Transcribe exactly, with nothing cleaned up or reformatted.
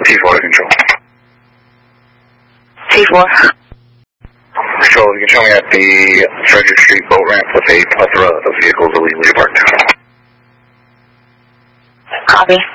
T four to control. T four. Control, you can show me at the Frederick Street boat ramp with a plethora of vehicles illegally parked. Copy.